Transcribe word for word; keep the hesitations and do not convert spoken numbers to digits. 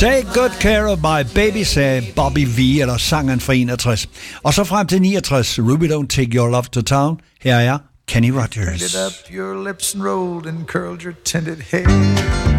Take good care of my baby, sagde Bobby V, eller sangeren fra enogtres. Og så frem til niogtres, Ruby Don't Take Your Love to Town. Her er Kenny Rogers. Up your lips and rolled and curled your tinted hair.